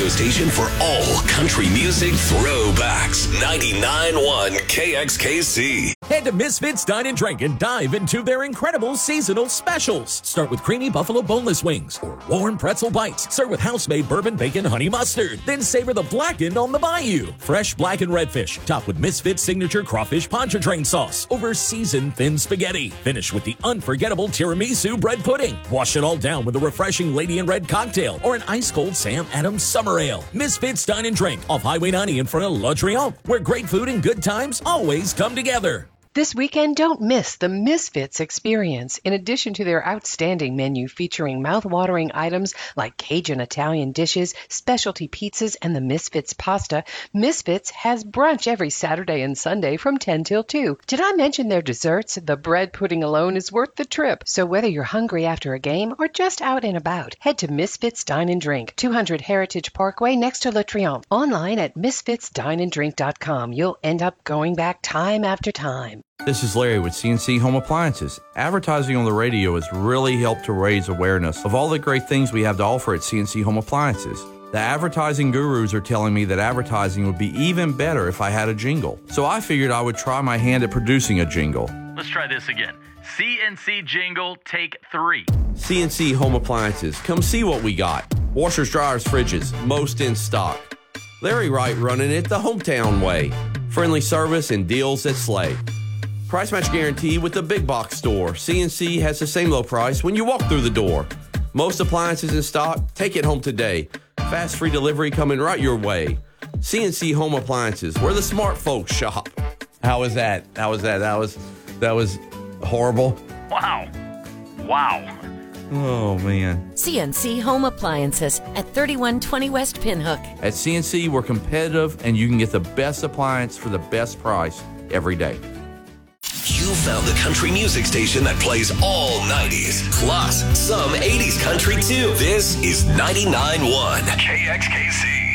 radio station for all country music throwbacks. 99.1 KXKC. Head to Misfits Dine and Drink and dive into their incredible seasonal specials. Start with creamy buffalo boneless wings or warm pretzel bites. Serve with house-made bourbon bacon honey mustard. Then savor the blackened on the bayou. Fresh black and redfish, topped with Misfits signature crawfish pontchartrain sauce over seasoned thin spaghetti. Finish with the unforgettable tiramisu bread pudding. Wash it all down with a refreshing Lady in Red cocktail or an ice-cold Sam Adams summer ale. Misfits Dine and Drink off Highway 90 in front of La Triomphe, where great food and good times always come together. This weekend, don't miss the Misfits experience. In addition to their outstanding menu featuring mouth-watering items like Cajun Italian dishes, specialty pizzas, and the Misfits pasta, Misfits has brunch every Saturday and Sunday from 10 till 2. Did I mention their desserts? The bread pudding alone is worth the trip. So whether you're hungry after a game or just out and about, head to Misfits Dine and Drink, 200 Heritage Parkway next to La Triomphe. Online at misfitsdineanddrink.com. You'll end up going back time after time. This is Larry with CNC Home Appliances. Advertising on the radio has really helped to raise awareness of all the great things we have to offer at CNC Home Appliances. The advertising gurus are telling me that advertising would be even better if I had a jingle. So I figured I would try my hand at producing a jingle. Let's try this again. CNC jingle, take 3. CNC Home Appliances. Come see what we got. Washers, dryers, fridges, most in stock. Larry Wright running it the hometown way. Friendly service and deals that slay. Price match guarantee with the big box store. CNC has the same low price when you walk through the door. Most appliances in stock, take it home today. Fast free delivery coming right your way. CNC Home Appliances, where the smart folks shop. How was that? That was horrible. Wow. Oh, man. CNC Home Appliances at 3120 West Pinhook. At CNC, we're competitive, and you can get the best appliance for the best price every day. You found the country music station that plays all 90s, plus some 80s country too. This is 99.1 KXKC.